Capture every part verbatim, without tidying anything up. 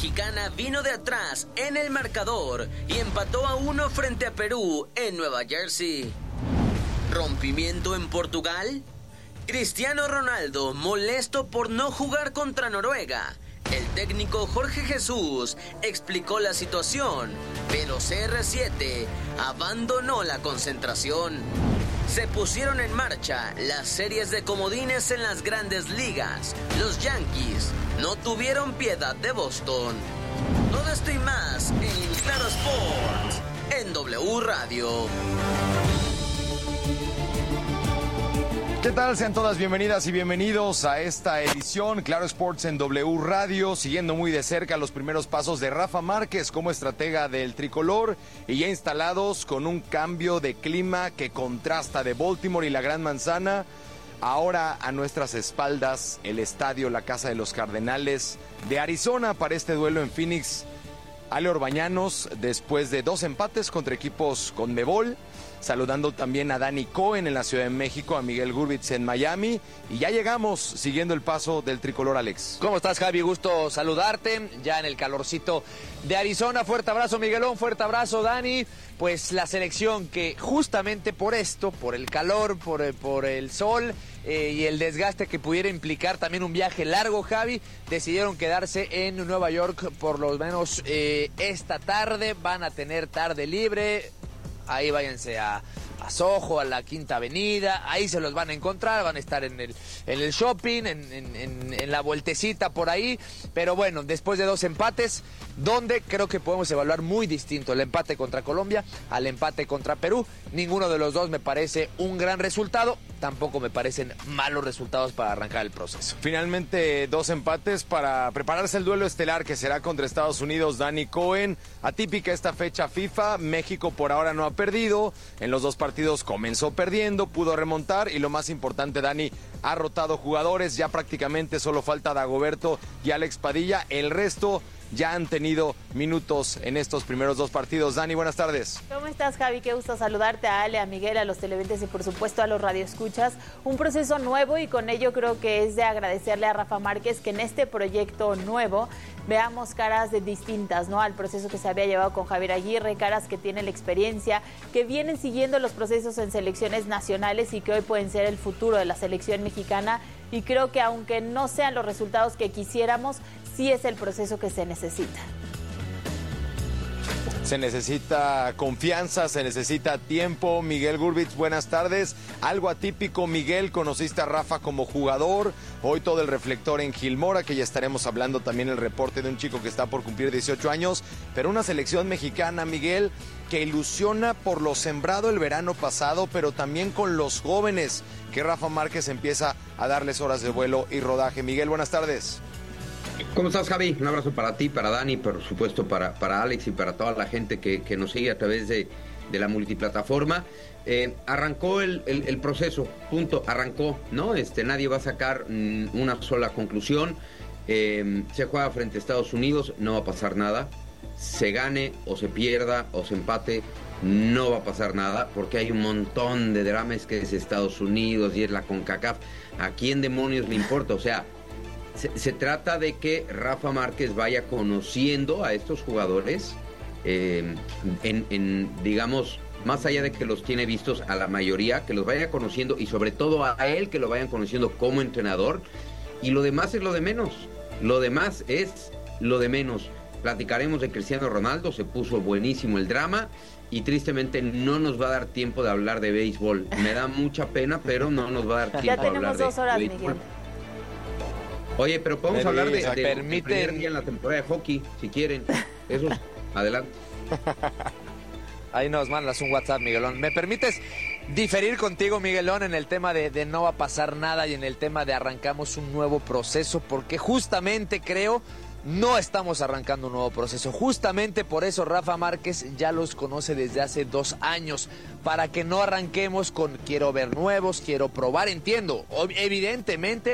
mexicana vino de atrás en el marcador y empató a uno frente a Perú en Nueva Jersey. ¿Rompimiento en Portugal? Cristiano Ronaldo molesto por no jugar contra Noruega. El técnico Jorge Jesús explicó la situación, pero C R siete abandonó la concentración. Se pusieron en marcha las series de comodines en las grandes ligas. Los Yankees no tuvieron piedad de Boston. Todo esto y más en Claro Sports, en W Radio. ¿Qué tal? Sean todas bienvenidas y bienvenidos a esta edición Claro Sports en W Radio, siguiendo muy de cerca los primeros pasos de Rafa Márquez como estratega del tricolor y ya instalados con un cambio de clima que contrasta de Baltimore y la Gran Manzana. Ahora a nuestras espaldas el estadio La Casa de los Cardenales de Arizona para este duelo en Phoenix. Ale Orbañanos, después de dos empates contra equipos CONMEBOL, saludando también a Dani Cohen en la Ciudad de México, a Miguel Gurbitz en Miami, y ya llegamos siguiendo el paso del tricolor, Alex. ¿Cómo estás, Javi? Gusto saludarte, ya en el calorcito de Arizona. Fuerte abrazo, Miguelón, fuerte abrazo, Dani. Pues la selección que justamente por esto, por el calor, por, por el sol eh, y el desgaste que pudiera implicar también un viaje largo, Javi, decidieron quedarse en Nueva York por lo menos eh, esta tarde. Van a tener tarde libre. Ahí váyanse a, a Soho, a la Quinta Avenida, ahí se los van a encontrar, van a estar en el, en el shopping, en, en, en, en la vueltecita por ahí, pero bueno, después de dos empates, donde creo que podemos evaluar muy distinto el empate contra Colombia al empate contra Perú. Ninguno de los dos me parece un gran resultado, tampoco me parecen malos resultados para arrancar el proceso. Finalmente dos empates para prepararse el duelo estelar que será contra Estados Unidos. Dani Cohen, atípica esta fecha FIFA, México por ahora no ha perdido, en los dos partidos comenzó perdiendo, pudo remontar y lo más importante, Dani, ha rotado jugadores, ya prácticamente solo falta Dagoberto y Alex Padilla, el resto ya han tenido minutos en estos primeros dos partidos. Dani, buenas tardes. ¿Cómo estás, Javi? Qué gusto saludarte, a Ale, a Miguel, a los televidentes y por supuesto a los radioescuchas. Un proceso nuevo y con ello creo que es de agradecerle a Rafa Márquez que en este proyecto nuevo veamos caras de distintas, ¿no? Al proceso que se había llevado con Javier Aguirre, caras que tienen la experiencia, que vienen siguiendo los procesos en selecciones nacionales y que hoy pueden ser el futuro de la selección mexicana. Y creo que aunque no sean los resultados que quisiéramos, sí es el proceso que se necesita. Se necesita confianza, se necesita tiempo. Miguel Gurbitz, buenas tardes. Algo atípico, Miguel, conociste a Rafa como jugador, hoy todo el reflector en Gilmora, que ya estaremos hablando también el reporte de un chico que está por cumplir dieciocho años, pero una selección mexicana, Miguel, que ilusiona por lo sembrado el verano pasado, pero también con los jóvenes, que Rafa Márquez empieza a darles horas de vuelo y rodaje. Miguel, buenas tardes. ¿Cómo estás, Javi? Un abrazo para ti, para Dani, por supuesto para, para Alex y para toda la gente que, que nos sigue a través de, de la multiplataforma. Eh, arrancó el, el, el proceso, punto, arrancó, ¿no? Este, nadie va a sacar mm, una sola conclusión. Eh, se juega frente a Estados Unidos, no va a pasar nada. Se gane o se pierda o se empate, no va a pasar nada, porque hay un montón de dramas que es Estados Unidos y es la CONCACAF. ¿A quién demonios le importa? O sea, Se, se trata de que Rafa Márquez vaya conociendo a estos jugadores, eh, en, en, digamos, más allá de que los tiene vistos a la mayoría, que los vaya conociendo y sobre todo a él que lo vayan conociendo como entrenador, y lo demás es lo de menos, lo demás es lo de menos. Platicaremos de Cristiano Ronaldo, se puso buenísimo el drama y tristemente no nos va a dar tiempo de hablar de béisbol. Me da mucha pena, pero no nos va a dar tiempo ya de hablar de tenemos dos horas, béisbol. Miguel. Oye, pero podemos Pero, hablar de, o sea, de permiten... el primer día en la temporada de hockey, si quieren. Eso, adelante. Ahí nos mandas un WhatsApp, Miguelón. ¿Me permites diferir contigo, Miguelón, en el tema de, de no va a pasar nada y en el tema de arrancamos un nuevo proceso? Porque justamente creo no estamos arrancando un nuevo proceso. Justamente por eso Rafa Márquez ya los conoce desde hace dos años. Para que no arranquemos con quiero ver nuevos, quiero probar. Entiendo, evidentemente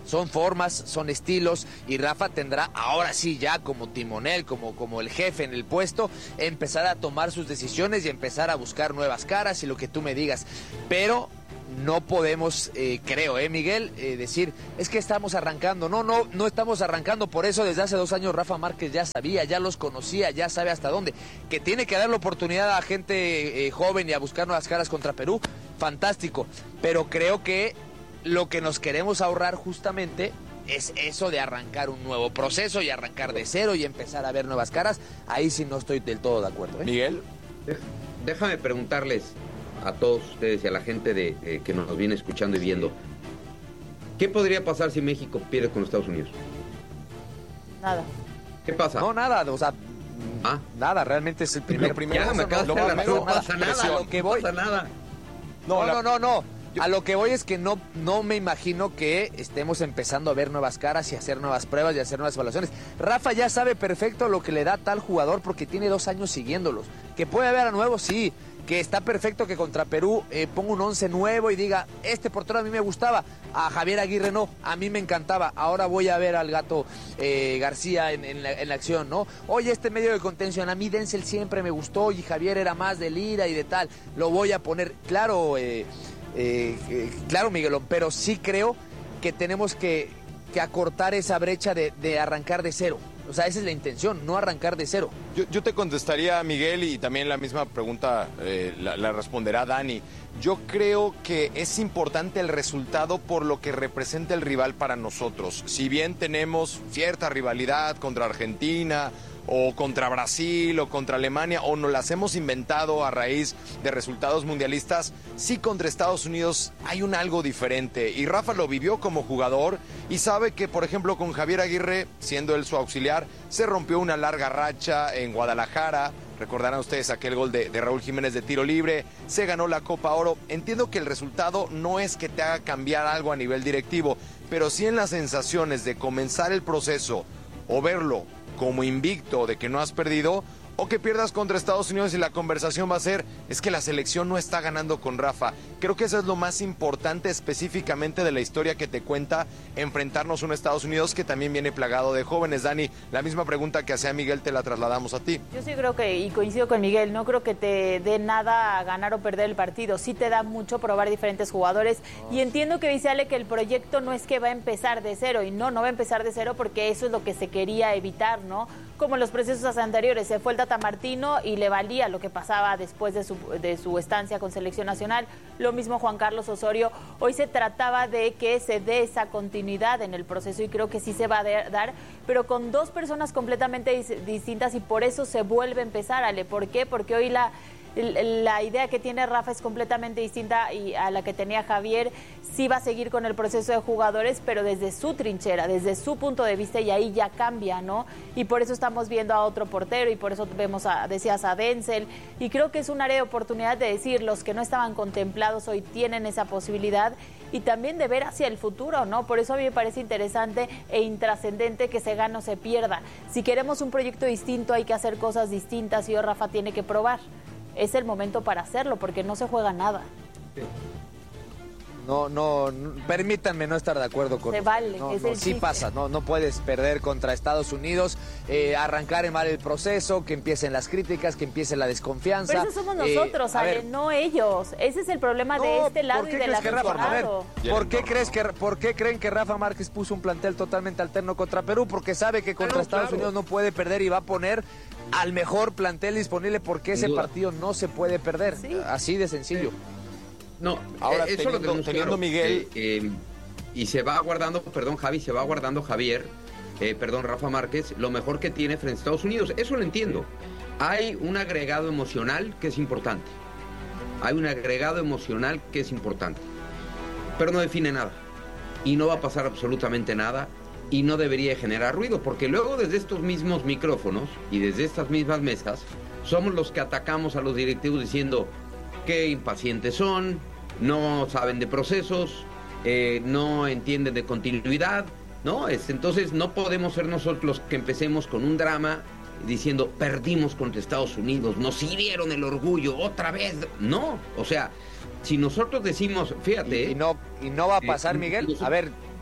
son formas, son estilos, y Rafa tendrá ahora sí ya como timonel, como, como el jefe en el puesto, empezar a tomar sus decisiones y empezar a buscar nuevas caras y lo que tú me digas. Pero no podemos, eh, creo, eh, Miguel, eh, decir, es que estamos arrancando. No, no, no estamos arrancando. Por eso desde hace dos años Rafa Márquez ya sabía, ya los conocía, ya sabe hasta dónde. Que tiene que dar la oportunidad a gente eh, joven y a buscar nuevas caras contra Perú, fantástico. Pero creo que lo que nos queremos ahorrar justamente es eso de arrancar un nuevo proceso y arrancar de cero y empezar a ver nuevas caras. Ahí sí no estoy del todo de acuerdo, ¿eh? Miguel, Déjame preguntarles a todos ustedes y a la gente de, eh, que nos viene escuchando y viendo, ¿qué podría pasar si México pierde con Estados Unidos? Nada. ¿Qué pasa? No, nada, o sea, ¿Ah? nada, realmente es el primer... Lo primero, Ya me no, acabas lo de dar la primero, no pasa nada, presión. lo que voy, no pasa nada. No, No, la- no, no, no. A lo que voy es que no, no me imagino que estemos empezando a ver nuevas caras y hacer nuevas pruebas y hacer nuevas evaluaciones. Rafa ya sabe perfecto lo que le da a tal jugador porque tiene dos años siguiéndolos. Que puede haber a nuevo, sí. Que está perfecto que contra Perú eh, ponga un once nuevo y diga, este portero a mí me gustaba, a Javier Aguirre no, a mí me encantaba, ahora voy a ver al Gato eh, García en, en, la, en la acción, ¿no? Oye, este medio de contención, a mí Denzel siempre me gustó y Javier era más de Lira y de tal, lo voy a poner, claro, eh, eh, eh, claro, Miguelón, pero sí creo que tenemos que, que acortar esa brecha de, de arrancar de cero. O sea, esa es la intención, no arrancar de cero. Yo, yo te contestaría, Miguel, y también la misma pregunta eh, la, la responderá Dani. Yo creo que es importante el resultado por lo que representa el rival para nosotros. Si bien tenemos cierta rivalidad contra Argentina o contra Brasil o contra Alemania, o nos las hemos inventado a raíz de resultados mundialistas, sí contra Estados Unidos hay un algo diferente. Y Rafa lo vivió como jugador y sabe que, por ejemplo, con Javier Aguirre, siendo él su auxiliar, se rompió una larga racha en Guadalajara. Recordarán ustedes aquel gol de, de Raúl Jiménez de tiro libre, se ganó la Copa Oro. Entiendo que el resultado no es que te haga cambiar algo a nivel directivo, pero sí en las sensaciones de comenzar el proceso o verlo como invicto de que no has perdido, o que pierdas contra Estados Unidos y la conversación va a ser, es que la selección no está ganando con Rafa. Creo que eso es lo más importante específicamente de la historia que te cuenta enfrentarnos a un Estados Unidos que también viene plagado de jóvenes. Dani, la misma pregunta que hacía Miguel te la trasladamos a ti. Yo sí creo que, y coincido con Miguel, no creo que te dé nada a ganar o perder el partido. Sí te da mucho probar diferentes jugadores. Y entiendo que dice Ale que el proyecto no es que va a empezar de cero. Y no, no va a empezar de cero porque eso es lo que se quería evitar, ¿no? Como los procesos anteriores, se fue el Tata Martino y le valía lo que pasaba después de su, de su estancia con Selección Nacional. Lo mismo Juan Carlos Osorio. Hoy se trataba de que se dé esa continuidad en el proceso y creo que sí se va a dar, pero con dos personas completamente dis- distintas y por eso se vuelve a empezar, Ale. ¿Por qué? Porque hoy la... la idea que tiene Rafa es completamente distinta y a la que tenía Javier. Sí va a seguir con el proceso de jugadores, pero desde su trinchera, desde su punto de vista, y ahí ya cambia, ¿no? Y por eso estamos viendo a otro portero y por eso vemos, a, decías, a Denzel, y creo que es un área de oportunidad de decir, los que no estaban contemplados hoy tienen esa posibilidad y también de ver hacia el futuro, ¿no? Por eso a mí me parece interesante e intrascendente que se gane o se pierda. Si queremos un proyecto distinto hay que hacer cosas distintas y hoy Rafa tiene que probar. Es el momento para hacerlo, porque no se juega nada. No, no, no, permítanme no estar de acuerdo con Se usted. vale, no, es no, el sí chiste. pasa, no, no puedes perder contra Estados Unidos, eh, arrancar en mal el proceso, que empiecen las críticas, que empiece la desconfianza. Pero eso somos Eh, nosotros, a Ale, ver, no ellos. Ese es el problema de no, este lado ¿por y qué del crees que Rafa, a ver, aficionado. ¿por qué crees que, por qué creen que Rafa Márquez puso un plantel totalmente alterno contra Perú? Porque sabe que contra Claro, Estados claro. Unidos no puede perder y va a poner al mejor plantel disponible porque Sin ese duda. partido no se puede perder. Sí. Así de sencillo. No, Ahora, eh, eso teniendo- lo tenemos teniendo claro, Miguel- que, eh, y se va guardando, perdón Javi, se va guardando Javier, eh, perdón Rafa Márquez, lo mejor que tiene frente a Estados Unidos. Eso lo entiendo. Hay un agregado emocional que es importante. Hay un agregado emocional que es importante. Pero no define nada. Y no va a pasar absolutamente nada. Y no debería generar ruido. Porque luego desde estos mismos micrófonos y desde estas mismas mesas, somos los que atacamos a los directivos diciendo que impacientes son, no saben de procesos, eh, no entienden de continuidad, ¿no? Es, entonces no podemos ser nosotros los que empecemos con un drama diciendo perdimos contra Estados Unidos, nos hirieron el orgullo otra vez. No, o sea, si nosotros decimos, fíjate... Y, y no, y no va a pasar, Eh, Miguel. nosotros- A ver,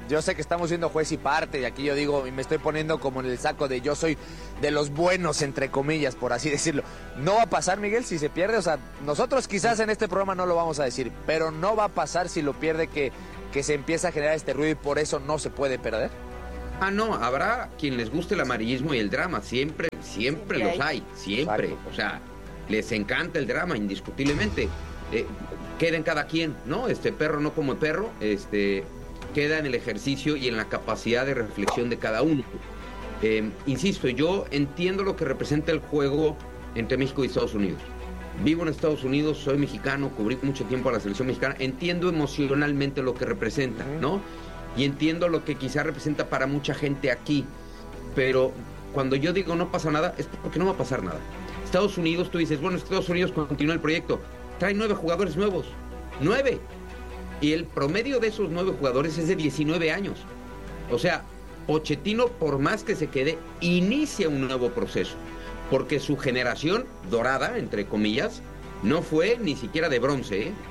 yo sé que estamos siendo juez y parte, y aquí yo digo, y me estoy poniendo como en el saco de yo soy de los buenos, entre comillas, por así decirlo. No va a pasar, Miguel, si se pierde. O sea, nosotros quizás en este programa no lo vamos a decir, pero no va a pasar si lo pierde, que, que se empieza a generar este ruido y por eso no se puede perder. Ah, no, habrá quien les guste el amarillismo y el drama, siempre, siempre, siempre los hay, hay siempre. Exacto. O sea, les encanta el drama, indiscutiblemente. Eh, queda en cada quien, ¿no? Este perro no como perro, este, queda en el ejercicio y en la capacidad de reflexión de cada uno. Eh, insisto, yo entiendo lo que representa el juego entre México y Estados Unidos. Vivo en Estados Unidos, soy mexicano, cubrí mucho tiempo a la selección mexicana, entiendo emocionalmente lo que representa, ¿no? Y entiendo lo que quizá representa para mucha gente aquí, pero cuando yo digo no pasa nada, es porque no va a pasar nada. Estados Unidos, tú dices, bueno, Estados Unidos continúa el proyecto, trae nueve jugadores nuevos, nueve, y el promedio de esos nueve jugadores es de diecinueve años. O sea, Pochettino, por más que se quede, inicia un nuevo proceso, porque su generación dorada, entre comillas, no fue ni siquiera de bronce, ¿eh?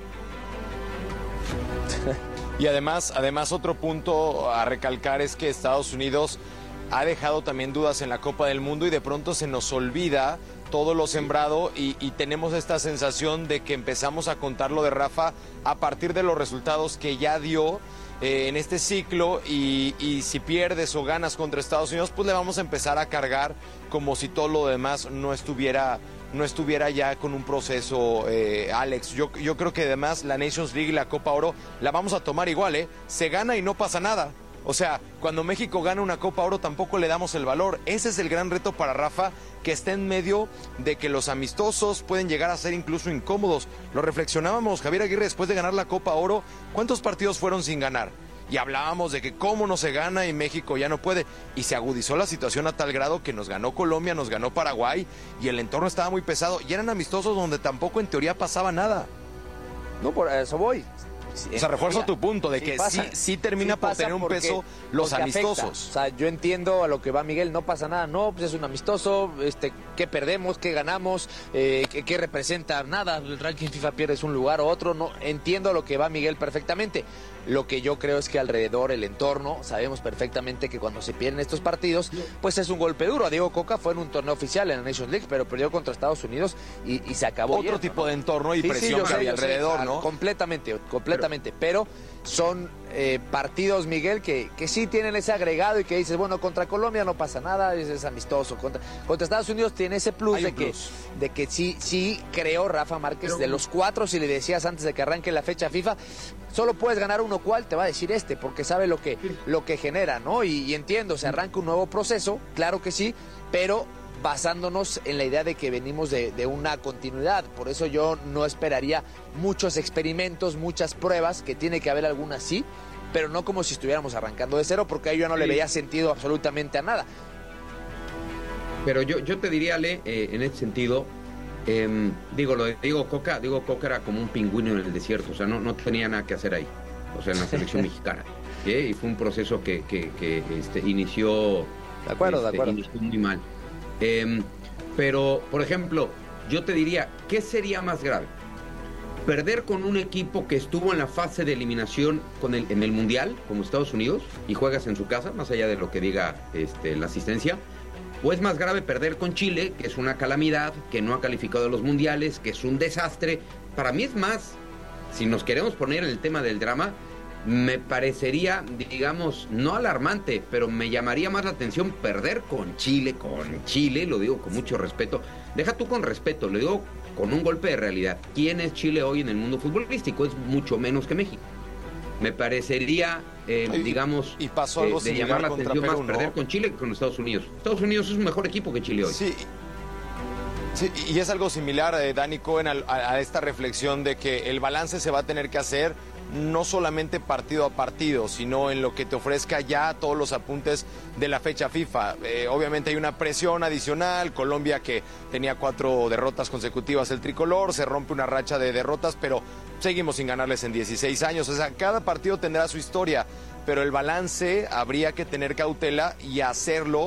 Y además, además otro punto a recalcar es que Estados Unidos ha dejado también dudas en la Copa del Mundo y de pronto se nos olvida todo lo sembrado y, y tenemos esta sensación de que empezamos a contar lo de Rafa a partir de los resultados que ya dio eh, en este ciclo y, y si pierdes o ganas contra Estados Unidos, pues le vamos a empezar a cargar como si todo lo demás no estuviera... no estuviera ya con un proceso, eh, Alex. Yo, yo creo que además la Nations League y la Copa Oro la vamos a tomar igual, ¿eh? Se gana y no pasa nada. O sea, cuando México gana una Copa Oro tampoco le damos el valor. Ese es el gran reto para Rafa, que está en medio de que los amistosos pueden llegar a ser incluso incómodos. Lo reflexionábamos, Javier Aguirre, después de ganar la Copa Oro, ¿cuántos partidos fueron sin ganar? Y hablábamos de que cómo no se gana y México ya no puede. Y se agudizó la situación a tal grado que nos ganó Colombia, nos ganó Paraguay y el entorno estaba muy pesado. Y eran amistosos donde tampoco en teoría pasaba nada. No, por eso voy. O sea, refuerzo tu punto de que sí, sí termina sí por tener un porque, peso los amistosos. Afecta. O sea, yo entiendo a lo que va Miguel, no pasa nada, no, pues es un amistoso, este, ¿qué perdemos? ¿Qué ganamos? Eh, ¿qué, ¿Qué representa? Nada, el ranking FIFA pierdes un lugar o otro, no, entiendo a lo que va Miguel perfectamente. Lo que yo creo es que alrededor, el entorno, sabemos perfectamente que cuando se pierden estos partidos, pues es un golpe duro. A Diego Coca fue en un torneo oficial en la Nations League, pero perdió contra Estados Unidos y, y se acabó. Otro yendo, tipo ¿no? de entorno y sí, presión sí, que sé, había alrededor, sé, ¿no? Completamente, completamente. Pero, pero son eh, partidos, Miguel, que, que sí tienen ese agregado y que dices, bueno, contra Colombia no pasa nada, es, es amistoso. Contra, contra Estados Unidos tiene ese plus, de, plus. Que, de que sí, sí creó Rafa Márquez. Pero, de los cuatro, si le decías antes de que arranque la fecha FIFA, solo puedes ganar uno, ¿cuál? Te va a decir este, porque sabe lo que, lo que genera, ¿no? Y, y entiendo, se arranca un nuevo proceso, claro que sí, pero basándonos en la idea de que venimos de, de una continuidad. Por eso yo no esperaría muchos experimentos, muchas pruebas, que tiene que haber algunas sí, pero no como si estuviéramos arrancando de cero, porque ahí yo no sí. le veía sentido absolutamente a nada. Pero yo, yo te diría, Ale, eh, en ese sentido, eh, digo, lo de Diego Coca, Diego Coca era como un pingüino en el desierto, o sea, no, no tenía nada que hacer ahí, o sea, en la selección mexicana. ¿eh? Y fue un proceso que, que, que este, inició, de acuerdo, este, de acuerdo. inició muy mal. Eh, pero, por ejemplo, yo te diría, ¿qué sería más grave? ¿Perder con un equipo que estuvo en la fase de eliminación con el, en el Mundial, como Estados Unidos, y juegas en su casa, más allá de lo que diga este, la asistencia? ¿O es más grave perder con Chile, que es una calamidad, que no ha calificado a los mundiales, que es un desastre? Para mí es más, si nos queremos poner en el tema del drama, me parecería, digamos, no alarmante, pero me llamaría más la atención perder con Chile, con Chile, lo digo con mucho respeto. Deja tú con respeto, lo digo con un golpe de realidad. ¿Quién es Chile hoy en el mundo futbolístico? Es mucho menos que México. Me parecería, eh, y, digamos, y pasó algo eh, de llamar la atención Perú, más perder ¿no? con Chile que con Estados Unidos. Estados Unidos es un mejor equipo que Chile hoy. Sí. Sí, y es algo similar, eh, Dani Cohen, a, a esta reflexión de que el balance se va a tener que hacer no solamente partido a partido, sino en lo que te ofrezca ya todos los apuntes de la fecha FIFA. Eh, obviamente hay una presión adicional, Colombia que tenía cuatro derrotas consecutivas el tricolor, se rompe una racha de derrotas, pero seguimos sin ganarles en dieciséis años, o sea, cada partido tendrá su historia, pero el balance habría que tener cautela y hacerlo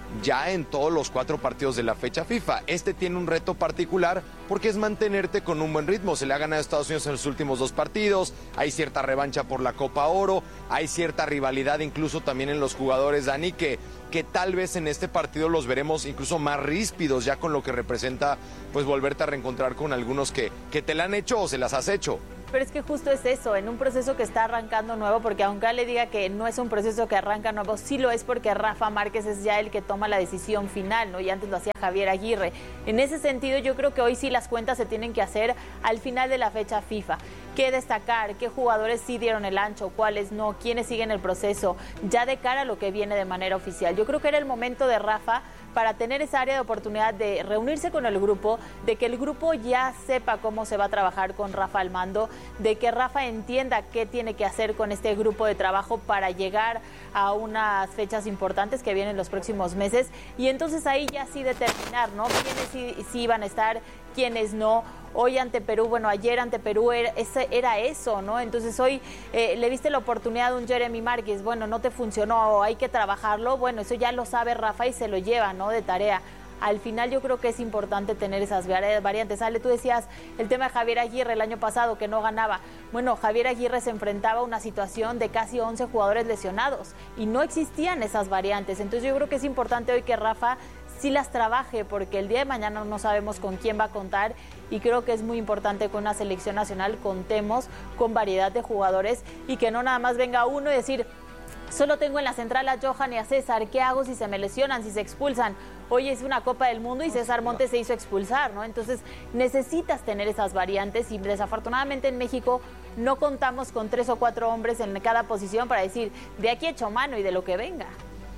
ya en todos los cuatro partidos de la fecha FIFA. Este tiene un reto particular porque es mantenerte con un buen ritmo. Se le ha ganado a Estados Unidos en los últimos dos partidos, hay cierta revancha por la Copa Oro, hay cierta rivalidad incluso también en los jugadores, Dani, que, que tal vez en este partido los veremos incluso más ríspidos, ya con lo que representa pues volverte a reencontrar con algunos que, que te la han hecho o se las has hecho. Pero es que justo es eso, en un proceso que está arrancando nuevo, porque aunque le diga que no es un proceso que arranca nuevo, sí lo es porque Rafa Márquez es ya el que toma la decisión final, ¿no? Y antes lo hacía Javier Aguirre. En ese sentido, yo creo que hoy sí las cuentas se tienen que hacer al final de la fecha FIFA. ¿Qué destacar? ¿Qué jugadores sí dieron el ancho? ¿Cuáles no? ¿Quiénes siguen el proceso? Ya de cara a lo que viene de manera oficial. Yo creo que era el momento de Rafa para tener esa área de oportunidad de reunirse con el grupo, de que el grupo ya sepa cómo se va a trabajar con Rafa al mando, de que Rafa entienda qué tiene que hacer con este grupo de trabajo para llegar a unas fechas importantes que vienen los próximos meses, y entonces ahí ya sí determinar, ¿no? Quiénes sí, sí iban a estar, quiénes no. Hoy ante Perú, bueno, ayer ante Perú era, ese, era eso, ¿no? Entonces hoy eh, le viste la oportunidad a un Jeremy Márquez, bueno, no te funcionó, hay que trabajarlo, bueno, eso ya lo sabe Rafa y se lo lleva, ¿no? De tarea. Al final yo creo que es importante tener esas variantes. Ale, tú decías el tema de Javier Aguirre el año pasado, que no ganaba. Bueno, Javier Aguirre se enfrentaba a una situación de casi once jugadores lesionados y no existían esas variantes. Entonces yo creo que es importante hoy que Rafa sí las trabaje, porque el día de mañana no sabemos con quién va a contar, y creo que es muy importante que con una selección nacional contemos con variedad de jugadores y que no nada más venga uno y decir, solo tengo en la central a Johan y a César, ¿qué hago si se me lesionan, si se expulsan? Hoy es una Copa del Mundo y César Montes se hizo expulsar, ¿no? Entonces necesitas tener esas variantes, y desafortunadamente en México no contamos con tres o cuatro hombres en cada posición para decir, de aquí hecho mano y de lo que venga.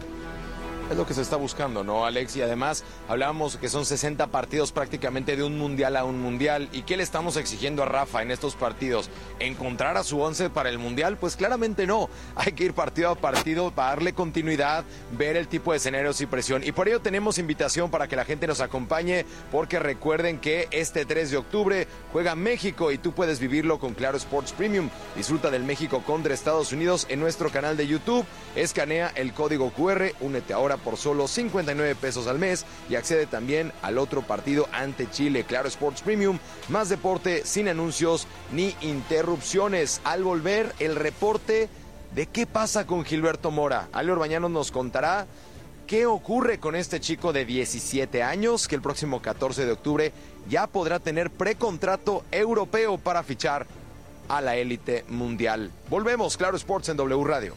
Es lo que se está buscando, ¿no, Alex? Y además hablábamos que son sesenta partidos prácticamente de un mundial a un mundial. ¿Y qué le estamos exigiendo a Rafa en estos partidos? ¿Encontrar a su once para el mundial? Pues claramente no. Hay que ir partido a partido para darle continuidad, ver el tipo de escenarios y presión. Y por ello tenemos invitación para que la gente nos acompañe, porque recuerden que este tres de octubre juega México y tú puedes vivirlo con Claro Sports Premium. Disfruta del México contra Estados Unidos en nuestro canal de YouTube. Escanea el código cu erre, únete ahora por solo cincuenta y nueve pesos al mes y accede también al otro partido ante Chile. Claro Sports Premium, más deporte sin anuncios ni interrupciones. Al volver, el reporte de qué pasa con Gilberto Mora. Ale Orbañanos nos contará qué ocurre con este chico de diecisiete años que el próximo catorce de octubre ya podrá tener precontrato europeo para fichar a la élite mundial. Volvemos, Claro Sports en W Radio.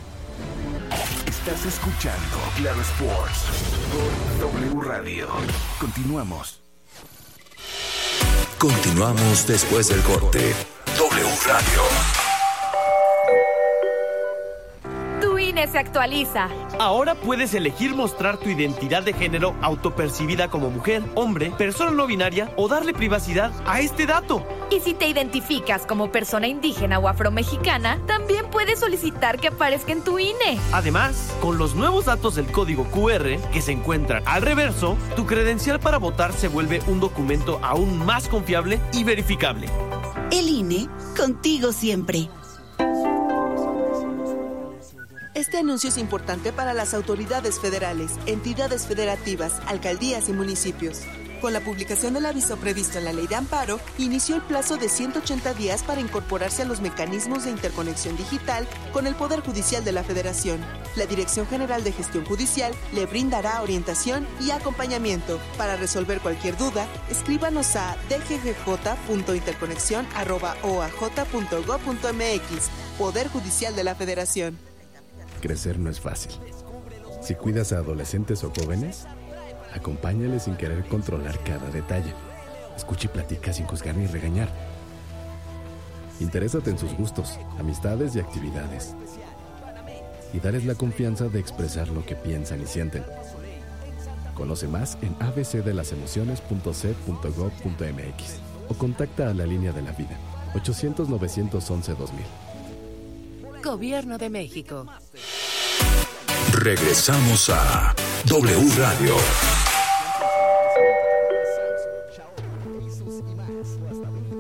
Estás escuchando Claro Sports por W Radio. Continuamos. Continuamos después del corte. W Radio. Tu I N E se actualiza. Ahora puedes elegir mostrar tu identidad de género autopercibida como mujer, hombre, persona no binaria o darle privacidad a este dato. Y si te identificas como persona indígena o afromexicana, también puedes solicitar que aparezca en tu I N E. Además, con los nuevos datos del código cu erre que se encuentran al reverso, tu credencial para votar se vuelve un documento aún más confiable y verificable. El I N E, contigo siempre. Este anuncio es importante para las autoridades federales, entidades federativas, alcaldías y municipios. Con la publicación del aviso previsto en la Ley de Amparo, inició el plazo de ciento ochenta días para incorporarse a los mecanismos de interconexión digital con el Poder Judicial de la Federación. La Dirección General de Gestión Judicial le brindará orientación y acompañamiento. Para resolver cualquier duda, escríbanos a d g g j punto interconexión arroba o a j punto gob punto m x. Poder Judicial de la Federación. Crecer no es fácil. Si cuidas a adolescentes o jóvenes, acompáñales sin querer controlar cada detalle. Escucha y platica sin juzgar ni regañar. Interésate en sus gustos, amistades y actividades. Y dales la confianza de expresar lo que piensan y sienten. Conoce más en a b c de las emociones punto c e punto gob punto m x o contacta a la línea de la vida ochocientos, novecientos once, dos mil. Gobierno de México. Regresamos a W Radio.